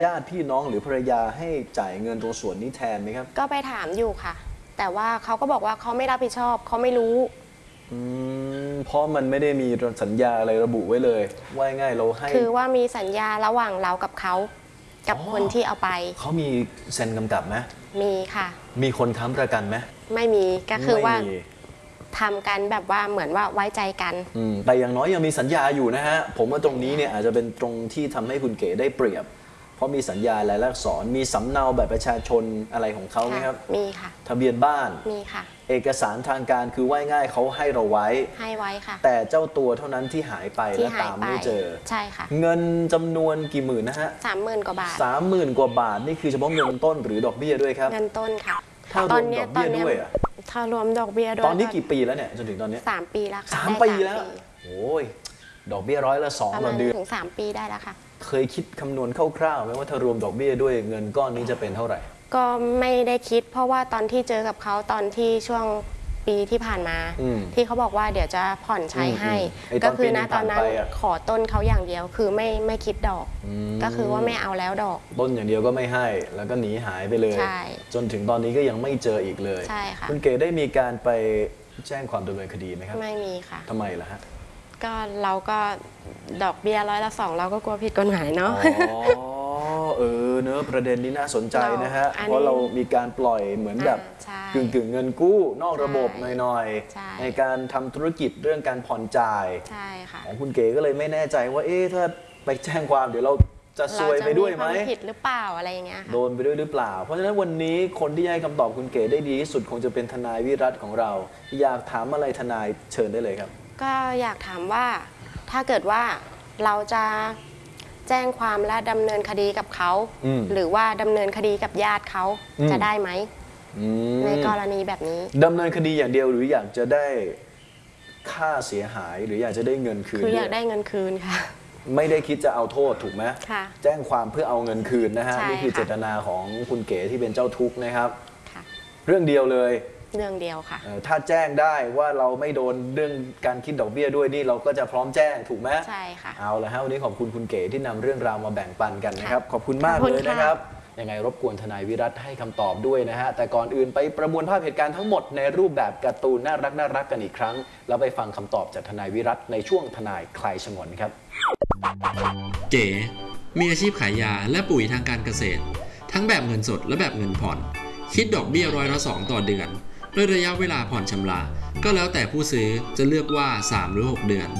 ญาติพี่น้องหรือภรรยาให้จ่ายเงินตรงส่วนนี้แทนไหมครับก็ไปถามอยู่ค่ะแต่ว่าเขาก็บอกว่าเขาไม่รับผิดชอบเขาไม่รู้เพราะมันไม่ได้มีสัญญาอะไรระบุไว้เลยว่าง่ายเราให้คือว่ามีสัญญาระหว่างเรากับเขากับคนที่เอาไปเขามีเซ็นกำกับไหมมีค่ะมีคนค้ำประกันไหมไม่มีก็คือว่าทำกันแบบว่าเหมือนว่าไว้ใจกันแต่อย่างน้อยยังมีสัญญาอยู่นะฮะผมว่าตรงนี้เนี่ยอาจจะเป็นตรงที่ทำให้คุณเก๋ได้เปรียบเพราะมีสัญญาลายลักษณ์อักษรมีสำเนาแบบประชาชนอะไรของเขาไหมครับมีค่ะทะเบียนบ้านมีค่ะเอกสารทางการคือว่าง่ายเขาให้เราไว้ค่ะแต่เจ้าตัวเท่านั้นที่หายไปและตามไม่เจอใช่ค่ะเงินจำนวนกี่หมื่นนะฮะ 30,000 กว่าบาท 30,000 กว่าบาทนี่คือเฉพาะเงินต้นหรือดอกเบี้ยด้วยครับเงินต้นค่ะถ้ารวมดอกเบี้ยด้วยอ่ะถ้ารวมดอกเบี้ยด้วยตอนนี้กี่ปีแล้วเนี่ยจนถึงตอนนี้ 3 ปีแล้วค่ะ 3 ปีแล้วโอ้ยดอกเบี้ย2%ต่อเดือนถึง3 ปีได้แล้วค่ะเคยคิดคำนวณคร่าวๆไหมว่าถ้ารวมดอกเบี้ยด้วยเงินก้อนนี้จะเป็นเท่าไหร่ก็ไม่ได้คิดเพราะว่าตอนที่เจอกับเขาตอนที่ช่วงปีที่ผ่านมาที่เขาบอกว่าเดี๋ยวจะผ่อนใช้ให้ก็คือณตอนนั้นขอต้นเขาอย่างเดียวคือไม่คิดดอกก็คือว่าไม่เอาแล้วดอกต้นอย่างเดียวก็ไม่ให้แล้วก็หนีหายไปเลยจนถึงตอนนี้ก็ยังไม่เจออีกเลยใช่ค่ะคุณเก๋ได้มีการไปแจ้งความดำเนินคดีไหมครับไม่มีค่ะทำไมล่ะฮะก็เราก็ดอกเบี้ย2%เราก็กลัวผิดกฎหมายเนาะเนื้อประเด็นนี้น่าสนใจนะฮะเพราะเรามีการปล่อยเหมือนแบบกึ่งเงินกู้นอกระบบหน่อยๆในการทำธุรกิจเรื่องการผ่อนจ่ายของคุณเก๋ก็เลยไม่แน่ใจว่าถ้าไปแจ้งความเดี๋ยวเราจะซวยไปด้วยไหมผิดหรือเปล่าอะไรอย่างเงี้ยโดนไปด้วยหรือเปล่าเพราะฉะนั้นวันนี้คนที่ให้คำตอบคุณเก๋ได้ดีที่สุดคงจะเป็นทนายวิรัตของเราอยากถามอะไรทนายเชิญได้เลยครับก็อยากถามว่าถ้าเกิดว่าเราจะแจ้งความและดำเนินคดีกับเขาหรือว่าดำเนินคดีกับญาติเขาจะได้ไหมในกรณีแบบนี้ดำเนินคดีอย่างเดียวหรืออยากจะได้ค่าเสียหายหรืออยากจะได้เงินคืนคืออยากได้เงินคืนค่ะไม่ได้คิดจะเอาโทษถูกไหมค่ะแจ้งความเพื่อเอาเงินคืนนะฮะนี่คือเจตนาของคุณเก๋ที่เป็นเจ้าทุกข์นะครับเรื่องเดียวเลยเรื่องเดียวค่ะถ้าแจ้งได้ว่าเราไม่โดนเรื่องการคิดดอกเบี้ยด้วยนี่เราก็จะพร้อมแจ้งถูกไหมใช่ค่ะเอาละฮะวันนี้ขอบคุณคุณเก๋ที่นำเรื่องราวมาแบ่งปันกันนะครับขอบคุณมากเลยนะครับยังไงรบกวนทนายวิรัตให้คำตอบด้วยนะฮะแต่ก่อนอื่นไปประมวลภาพเหตุการณ์ทั้งหมดในรูปแบบการ์ตูนน่ารักกันอีกครั้งแล้วไปฟังคำตอบจากทนายวิรัตในช่วงทนายคลายฉงนครับเก๋มีอาชีพขายยาและปุ๋ยทางการเกษตรทั้งแบบเงินสดและแบบเงินผ่อนคิดดอกเบี้ย2%ต่อเดือนด้วยระยะเวลาผ่อนชำระก็แล้วแต่ผู้ซื้อจะเลือกว่า3 หรือ 6 เดือน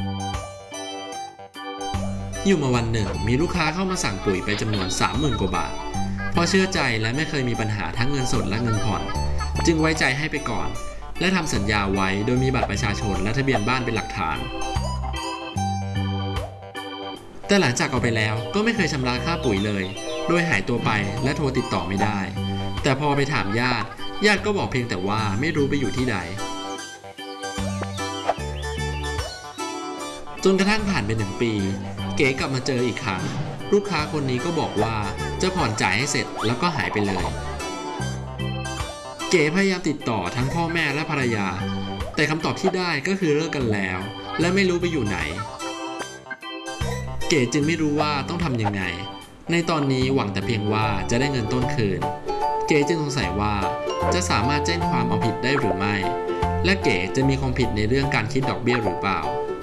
อยู่มาวันหนึ่งมีลูกค้าเข้ามาสั่งปุ๋ยไปจำนวน 30,000 กว่าบาทเพราะเชื่อใจและไม่เคยมีปัญหาทั้งเงินสดและเงินผ่อนจึงไว้ใจให้ไปก่อนและทำสัญญาไว้โดยมีบัตรประชาชนและทะเบียนบ้านเป็นหลักฐานแต่หลังจากเอาไปแล้วก็ไม่เคยชำระค่าปุ๋ยเลยโดยหายตัวไปและโทรติดต่อไม่ได้แต่พอไปถามญาติก็บอกเพียงแต่ว่าไม่รู้ไปอยู่ที่ใดจนกระทั่งผ่านไป1 ปีเก๋กลับมาเจออีกครั้งลูกค้าคนนี้ก็บอกว่าจะผ่อนจ่ายให้เสร็จแล้วก็หายไปเลยเก๋พยายามติดต่อทั้งพ่อแม่และภรรยาแต่คำตอบที่ได้ก็คือเลิกกันแล้วและไม่รู้ไปอยู่ไหนเก๋จึงไม่รู้ว่าต้องทำยังไงในตอนนี้หวังแต่เพียงว่าจะได้เงินต้นคืนเก๋จึงสงสัยว่าจะสามารถแจ้งความเอาผิดได้หรือไม่และเก๋จะมีความผิดในเรื่องการคิดดอกเบี้ยหรือเปล่า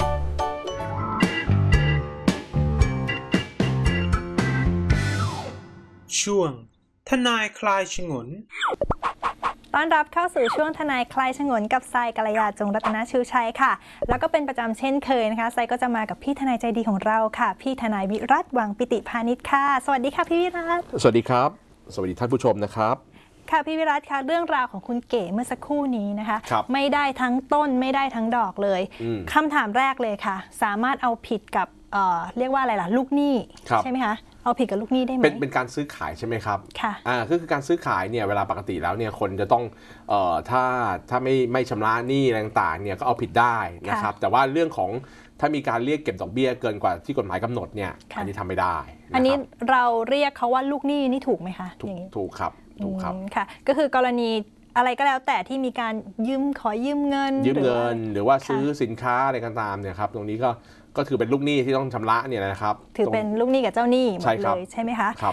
ช่วงทนายคลายฉงนต้อนรับเข้าสู่ช่วงทนายคลายฉงนกับทรายกัลยาจงรัตนชูชัยค่ะแล้วก็เป็นประจำเช่นเคยนะคะทรายก็จะมากับพี่ทนายใจดีของเราค่ะพี่ทนายวิรัตหวังปิติพานิชค่ะสวัสดีค่ะพี่วิรัตสวัสดีครับสวัสดีท่านผู้ชมนะครับค่ะพี่วิรัตค่ะเรื่องราวของคุณเก๋เมื่อสักครู่นี้นะคะไม่ได้ทั้งต้นไม่ได้ทั้งดอกเลยคำถามแรกเลยค่ะสามารถเอาผิดกับเรียกว่าอะไรล่ะลูกหนี้ใช่ไหมคะเอาผิดกับลูกหนี้ได้ไหมเป็นการซื้อขายใช่ไหมครับค่ะคือการซื้อขายเนี่ยเวลาปกติแล้วเนี่ยคนจะต้องถ้าไม่ชำระหนี้อะไรต่างๆเนี่ยก็เอาผิดได้นะครับแต่ว่าเรื่องของถ้ามีการเรียกเก็บดอกเบี้ยเกินกว่าที่กฎหมายกำหนดเนี่ยอันนี้ทำไม่ได้อันนี้เราเรียกเขาว่าลูกหนี้นี่ถูกไหมคะถูกครับค่ะก็คือกรณีอะไรก็แล้วแต่ที่มีการขอยืมเงินหรือว่าซื้อสินค้าอะไรก็ตามเนี่ยครับตรงนี้ก็ถือเป็นลูกหนี้ที่ต้องชำระเนี่ยนะครับถือเป็นลูกหนี้กับเจ้าหนี้หมดเลยใช่ไหมคะ